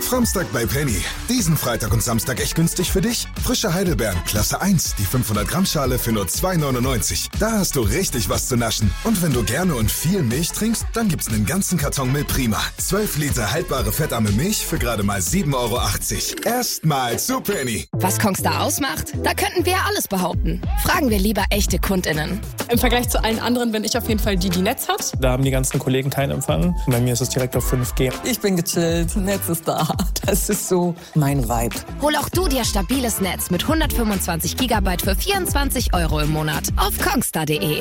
Samstag bei Penny. Diesen Freitag und Samstag echt günstig für dich? Frische Heidelbeeren, Klasse 1, die 500-Gramm-Schale für nur 2,99. Da hast du richtig was zu naschen. Und wenn du gerne und viel Milch trinkst, dann gibt's einen ganzen Karton Milch Prima. 12 Liter haltbare fettarme Milch für gerade mal 7,80 Euro. Erstmal zu Penny. Was Kongstar ausmacht? Da könnten wir alles behaupten. Fragen wir lieber echte KundInnen. Im Vergleich zu allen anderen bin ich auf jeden Fall die Netz hat. Da haben die ganzen Kollegen keinen Empfang. Bei mir ist es direkt auf 5G. Ich bin gechillt, Netz ist da. Das ist so mein Vibe. Hol auch du dir stabiles Netz mit 125 GB für 24 Euro im Monat auf kongstar.de.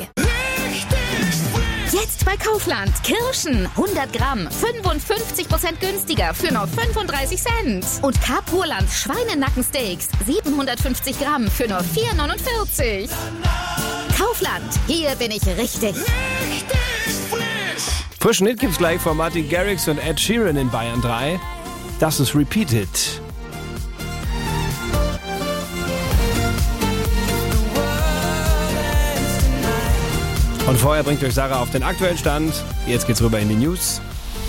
Jetzt bei Kaufland. Kirschen 100 Gramm, 55% günstiger für nur 35 Cent. Und Carpurland Schweinenackensteaks 750 Gramm für nur 4,49. Kaufland, hier bin ich richtig. Frischen Hit gibt's gleich von Martin Garrix und Ed Sheeran in Bayern 3. Das ist Repeated. Und vorher bringt euch Sarah auf den aktuellen Stand. Jetzt geht's rüber in die News.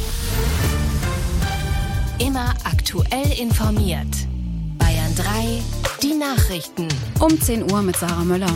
Immer aktuell informiert. Bayern 3, die Nachrichten. Um 10 Uhr mit Sarah Möller.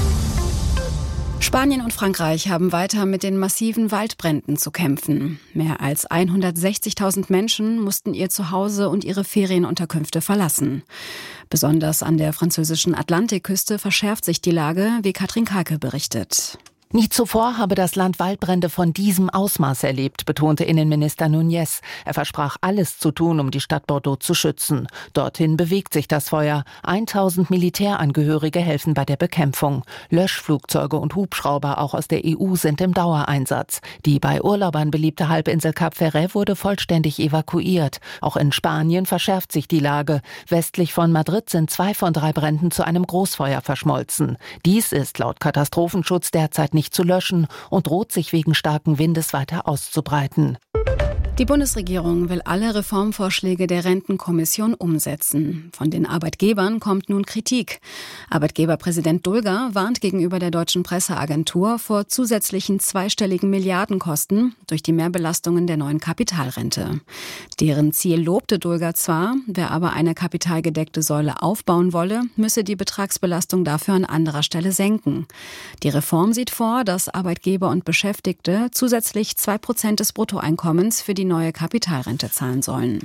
Spanien und Frankreich haben weiter mit den massiven Waldbränden zu kämpfen. Mehr als 160.000 Menschen mussten ihr Zuhause und ihre Ferienunterkünfte verlassen. Besonders an der französischen Atlantikküste verschärft sich die Lage, wie Katrin Kalke berichtet. Nie zuvor habe das Land Waldbrände von diesem Ausmaß erlebt, betonte Innenminister Núñez. Er versprach, alles zu tun, um die Stadt Bordeaux zu schützen. Dorthin bewegt sich das Feuer. 1000 Militärangehörige helfen bei der Bekämpfung. Löschflugzeuge und Hubschrauber auch aus der EU sind im Dauereinsatz. Die bei Urlaubern beliebte Halbinsel Cap Ferret wurde vollständig evakuiert. Auch in Spanien verschärft sich die Lage. Westlich von Madrid sind 2 von 3 Bränden zu einem Großfeuer verschmolzen. Dies ist laut Katastrophenschutz derzeit nicht zu löschen und droht sich wegen starken Windes weiter auszubreiten. Die Bundesregierung will alle Reformvorschläge der Rentenkommission umsetzen. Von den Arbeitgebern kommt nun Kritik. Arbeitgeberpräsident Dulger warnt gegenüber der Deutschen Presseagentur vor zusätzlichen zweistelligen Milliardenkosten durch die Mehrbelastungen der neuen Kapitalrente. Deren Ziel lobte Dulger zwar, wer aber eine kapitalgedeckte Säule aufbauen wolle, müsse die Betragsbelastung dafür an anderer Stelle senken. Die Reform sieht vor, dass Arbeitgeber und Beschäftigte zusätzlich 2% des Bruttoeinkommens für die neue Kapitalrente zahlen sollen.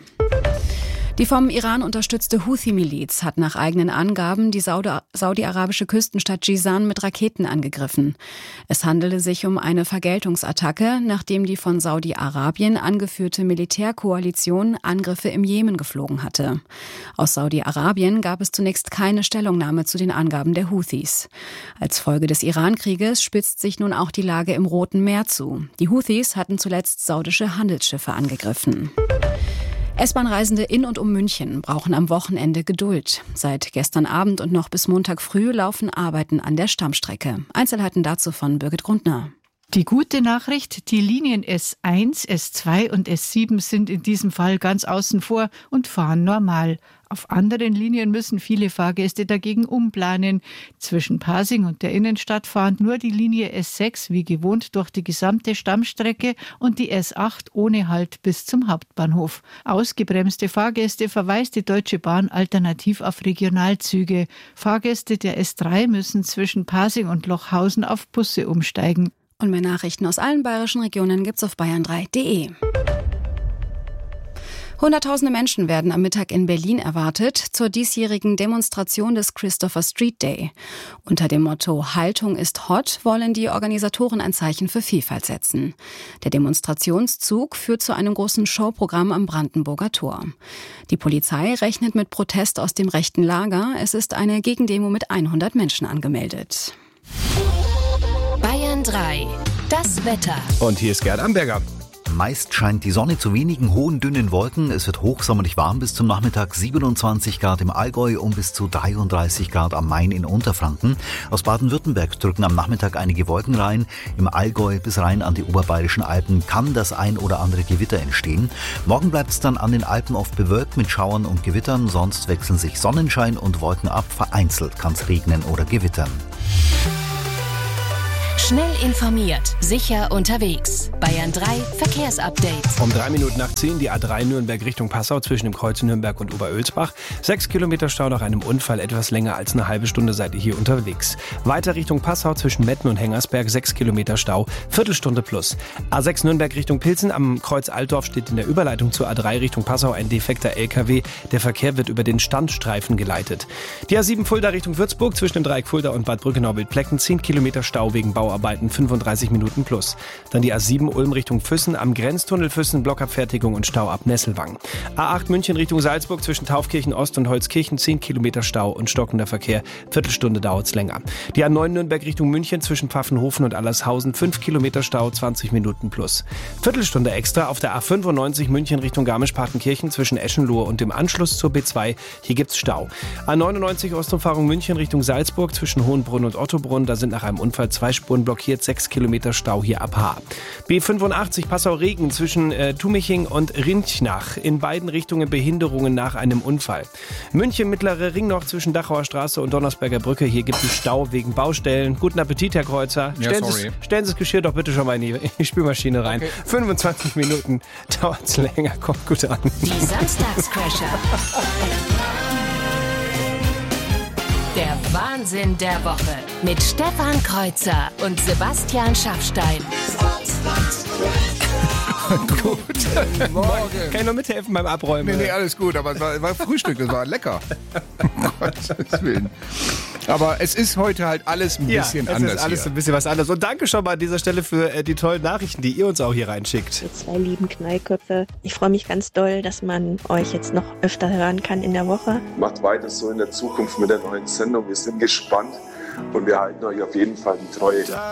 Die vom Iran unterstützte Houthi-Miliz hat nach eigenen Angaben die saudi-arabische Küstenstadt Jizan mit Raketen angegriffen. Es handelte sich um eine Vergeltungsattacke, nachdem die von Saudi-Arabien angeführte Militärkoalition Angriffe im Jemen geflogen hatte. Aus Saudi-Arabien gab es zunächst keine Stellungnahme zu den Angaben der Houthis. Als Folge des Iran-Krieges spitzt sich nun auch die Lage im Roten Meer zu. Die Houthis hatten zuletzt saudische Handelsschiffe angegriffen. S-Bahn-Reisende in und um München brauchen am Wochenende Geduld. Seit gestern Abend und noch bis Montag früh laufen Arbeiten an der Stammstrecke. Einzelheiten dazu von Birgit Grundner. Die gute Nachricht, die Linien S1, S2 und S7 sind in diesem Fall ganz außen vor und fahren normal. Auf anderen Linien müssen viele Fahrgäste dagegen umplanen. Zwischen Pasing und der Innenstadt fahren nur die Linie S6 wie gewohnt durch die gesamte Stammstrecke und die S8 ohne Halt bis zum Hauptbahnhof. Ausgebremste Fahrgäste verweist die Deutsche Bahn alternativ auf Regionalzüge. Fahrgäste der S3 müssen zwischen Pasing und Lochhausen auf Busse umsteigen. Und mehr Nachrichten aus allen bayerischen Regionen gibt's auf bayern3.de. Hunderttausende Menschen werden am Mittag in Berlin erwartet zur diesjährigen Demonstration des Christopher Street Day. Unter dem Motto Haltung ist hot wollen die Organisatoren ein Zeichen für Vielfalt setzen. Der Demonstrationszug führt zu einem großen Showprogramm am Brandenburger Tor. Die Polizei rechnet mit Protest aus dem rechten Lager. Es ist eine Gegendemo mit 100 Menschen angemeldet. Bayern 3, das Wetter. Und hier ist Gerd Amberger. Meist scheint die Sonne zu wenigen hohen, dünnen Wolken. Es wird hochsommerlich warm bis zum Nachmittag, 27 Grad im Allgäu und bis zu 33 Grad am Main in Unterfranken. Aus Baden-Württemberg drücken am Nachmittag einige Wolken rein. Im Allgäu bis rein an die oberbayerischen Alpen kann das ein oder andere Gewitter entstehen. Morgen bleibt es dann an den Alpen oft bewölkt mit Schauern und Gewittern. Sonst wechseln sich Sonnenschein und Wolken ab. Vereinzelt kann es regnen oder gewittern. Schnell informiert, sicher unterwegs. Bayern 3 Verkehrsupdate. Um 3 Minuten nach 10 die A3 Nürnberg Richtung Passau zwischen dem Kreuz Nürnberg und Oberölsbach. 6 Kilometer Stau nach einem Unfall, etwas länger als eine halbe Stunde seid ihr hier unterwegs. Weiter Richtung Passau zwischen Metten und Hengersberg, 6 Kilometer Stau, Viertelstunde plus. A6 Nürnberg Richtung Pilsen, am Kreuz Altdorf steht in der Überleitung zur A3 Richtung Passau ein defekter LKW. Der Verkehr wird über den Standstreifen geleitet. Die A7 Fulda Richtung Würzburg zwischen dem Dreieck Fulda und Bad Brückenau-Bildplecken, 10 Kilometer Stau wegen Bauarbeiten, 35 Minuten plus. Dann die A7 Ulm Richtung Füssen, am Grenztunnel Füssen, Blockabfertigung und Stau ab Nesselwang. A8 München Richtung Salzburg zwischen Taufkirchen Ost und Holzkirchen, 10 Kilometer Stau und stockender Verkehr, Viertelstunde dauert's länger. Die A9 Nürnberg Richtung München zwischen Pfaffenhofen und Allershausen, 5 Kilometer Stau, 20 Minuten plus. Viertelstunde extra auf der A95 München Richtung Garmisch-Partenkirchen zwischen Eschenlohe und dem Anschluss zur B2, hier gibt's Stau. A99 Ostumfahrung München Richtung Salzburg zwischen Hohenbrunn und Ottobrunn, da sind nach einem Unfall 2 Spuren blockiert, 6 Kilometer Stau hier ab Haar. B85 Passau-Regen zwischen Tumiching und Rinchnach, in beiden Richtungen Behinderungen nach einem Unfall. München Mittlere Ring noch zwischen Dachauer Straße und Donnersberger Brücke, hier gibt es Stau wegen Baustellen. Guten Appetit, Herr Kreuzer. Stellen Sie das Geschirr doch bitte schon mal in die Spülmaschine rein. Okay. 25 Minuten dauert's länger, kommt gut an. Die Samstagscrasher. Der Wahnsinn der Woche mit Stefan Kreuzer und Sebastian Schaffstein. Gut. Morgen. Kann ich noch mithelfen beim Abräumen? Nee, alles gut, aber es war Frühstück, das war lecker. Um Gottes Willen. Aber es ist heute halt alles ein bisschen anders. Es ist alles hier. ein bisschen was anderes. Und danke schon mal an dieser Stelle für die tollen Nachrichten, die ihr uns auch hier reinschickt. Ihr zwei lieben Knallköpfe. Ich freue mich ganz doll, dass man euch jetzt noch öfter hören kann in der Woche. Macht weiter so in der Zukunft mit der neuen Sendung. Wir sind gespannt und wir halten euch auf jeden Fall die Treue.